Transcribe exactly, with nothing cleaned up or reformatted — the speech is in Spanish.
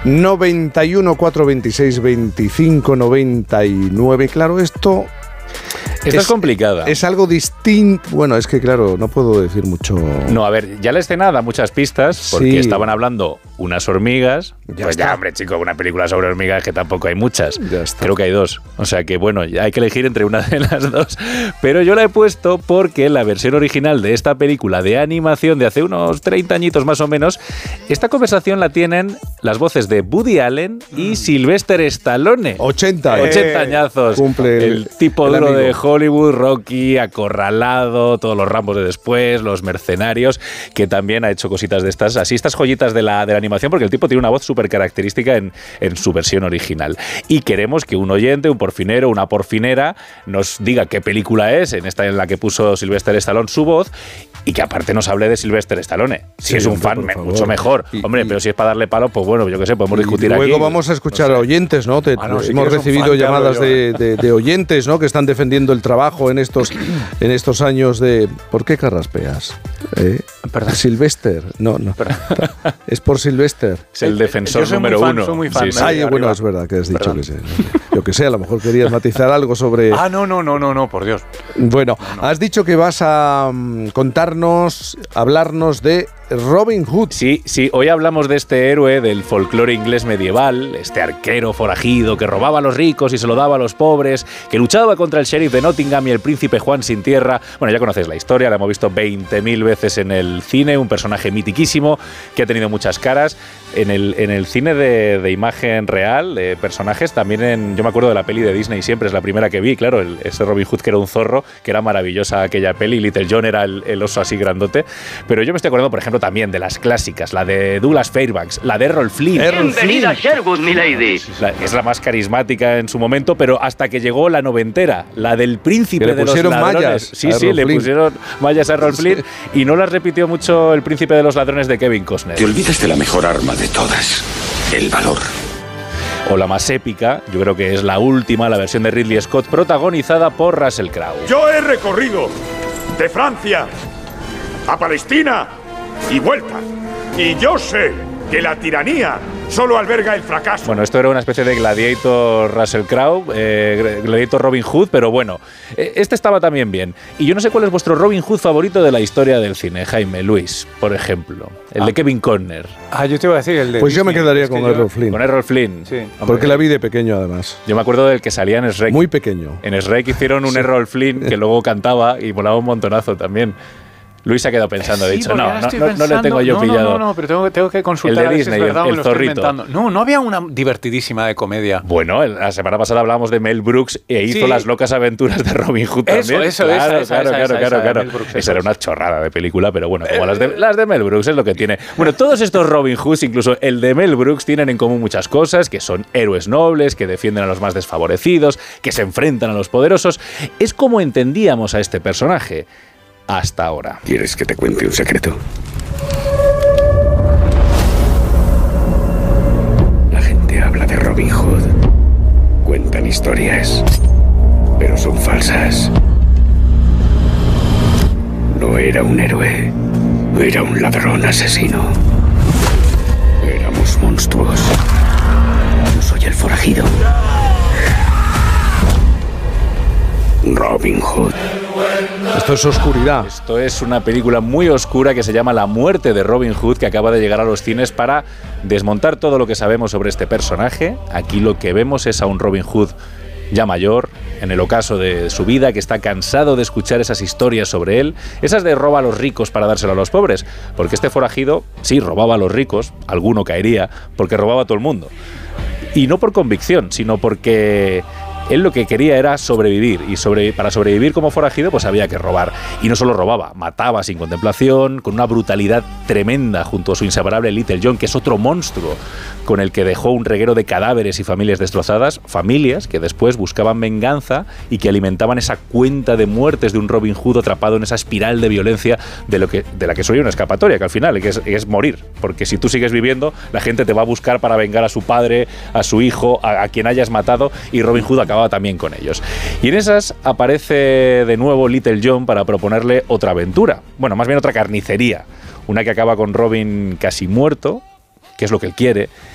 noventa y uno, cuatrocientos veintiséis, veinticinco, noventa y nueve. Claro, esto... Esta es, es complicada. Es algo distinto. Bueno, es que claro, no puedo decir mucho. No, a ver, ya la escena da muchas pistas porque sí. Estaban hablando unas hormigas. Ya pues está. Ya, hombre, chico, una película sobre hormigas que tampoco hay muchas. Ya está. Creo que hay dos. O sea que bueno, ya hay que elegir entre una de las dos. Pero yo la he puesto porque la versión original de esta película de animación de hace unos treinta añitos más o menos, esta conversación la tienen las voces de Woody Allen y Sylvester Stallone. ochenta. ochenta añazos. Cumple el, el tipo el duro amigo. de Hollywood, Rocky, Acorralado, todos los Rambos de después, los Mercenarios, que también ha hecho cositas de estas, así estas joyitas de la, de la animación, porque el tipo tiene una voz súper característica en, en su versión original. Y queremos que un oyente, un porfinero, una porfinera, nos diga qué película es, en esta en la que puso Sylvester Stallone su voz, y que aparte nos hable de Sylvester Stallone. Si sí, es un fan, me, mucho mejor. Y, Hombre, y, pero si es para darle palo, pues bueno, yo qué sé, podemos discutir luego aquí. Luego vamos a escuchar no sé. a oyentes, ¿no? Te, ah, no si hemos recibido llamadas yo, de, de, de oyentes, ¿no? Que están defendiendo el trabajo en estos, en estos años de... ¿Por qué carraspeas? ¿Eh? Perdón. Sylvester. No, no. Es por Sylvester. Es el defensor número fan, uno. Soy muy fan. Sí, sí. Ay, bueno, es verdad que has dicho Perdón. que sé. Yo que sé, a lo mejor querías matizar algo sobre... Ah, no, no, no, no, no, por Dios. Bueno, no, no. has dicho que vas a um, contarnos, hablarnos de Robin Hood. Sí, sí, hoy hablamos de este héroe del folclore inglés medieval, este arquero forajido que robaba a los ricos y se lo daba a los pobres, que luchaba contra el sheriff de Nottingham y el príncipe Juan sin tierra. Bueno, ya conocéis la historia, la hemos visto veinte mil veces en el cine, un personaje mitiquísimo que ha tenido muchas caras. En el, en el cine de, de imagen real, de personajes, también en, yo me acuerdo de la peli de Disney siempre, es la primera que vi, claro, el, ese Robin Hood que era un zorro, que era maravillosa aquella peli, Little John era el, el oso así grandote, pero yo me estoy acordando, por ejemplo, también de las clásicas, la de Douglas Fairbanks, la de Errol Flynn. Bienvenida a Sherwood, milady. La, es la más carismática en su momento, pero hasta que llegó la noventera, la del príncipe de los ladrones. Mallas sí, sí, le Flynn. pusieron mallas a Errol Flynn y no las repitió mucho el príncipe de los ladrones de Kevin Costner. Te olvidas de la mejor arma de todas, el valor. O la más épica, yo creo que es la última, la versión de Ridley Scott, protagonizada por Russell Crowe. Yo he recorrido de Francia a Palestina y vuelta. Y yo sé que la tiranía solo alberga el fracaso. Bueno, esto era una especie de Gladiator Russell Crowe, eh, Gladiator Robin Hood, pero bueno, este estaba también bien. Y yo no sé cuál es vuestro Robin Hood favorito de la historia del cine, Jaime, Luis, por ejemplo. El ah. de Kevin Costner. Ah, yo te iba a decir el de... Pues yo me quedaría es con que Errol yo... Flynn. Con Errol Flynn. Sí. Hombre. Porque la vi de pequeño, además. Yo me acuerdo del que salía en Shrek. Muy pequeño. En Shrek hicieron un sí. Errol Flynn que luego cantaba y volaba un montonazo también. Luis se ha quedado pensando, sí, ha dicho, no, no, pensando, no le tengo yo no, pillado. No, no, no, pero tengo, tengo que consultar. El de Disney, si es verdad, el, el zorrito. No, no había una divertidísima de comedia. Bueno, la semana pasada hablábamos de Mel Brooks e hizo sí. las locas aventuras de Robin Hood eso, también. Eso, claro, esa, claro, esa, claro, esa, claro, esa, claro. Brooks, esa era una chorrada de película, pero bueno, como las de, las de Mel Brooks es lo que tiene. Bueno, todos estos Robin Hoods, incluso el de Mel Brooks, tienen en común muchas cosas, que son héroes nobles, que defienden a los más desfavorecidos, que se enfrentan a los poderosos. Es como entendíamos a este personaje hasta ahora. ¿Quieres que te cuente un secreto? La gente habla de Robin Hood. Cuentan historias, pero son falsas. No era un héroe, era un ladrón asesino. Éramos monstruos. Yo soy el forajido. Robin Hood. Esto es oscuridad. Esto es una película muy oscura que se llama La muerte de Robin Hood, que acaba de llegar a los cines para desmontar todo lo que sabemos sobre este personaje. Aquí lo que vemos es a un Robin Hood ya mayor, en el ocaso de su vida, que está cansado de escuchar esas historias sobre él, esas de roba a los ricos para dárselo a los pobres, porque este forajido, sí, robaba a los ricos, alguno caería, porque robaba a todo el mundo. Y no por convicción, sino porque él lo que quería era sobrevivir, y sobre, para sobrevivir como forajido pues había que robar. Y no solo robaba, mataba sin contemplación, con una brutalidad tremenda, junto a su inseparable Little John, que es otro monstruo con el que dejó un reguero de cadáveres y familias destrozadas, familias que después buscaban venganza y que alimentaban esa cuenta de muertes de un Robin Hood atrapado en esa espiral de violencia de, lo que, de la que soy una escapatoria, que al final que es, es morir, porque si tú sigues viviendo, la gente te va a buscar para vengar a su padre, a su hijo, a, a quien hayas matado, y Robin Hood acaba también con ellos. Y en esas aparece de nuevo Little John para proponerle otra aventura, bueno, más bien otra carnicería, una que acaba con Robin casi muerto, que es lo que él quiere,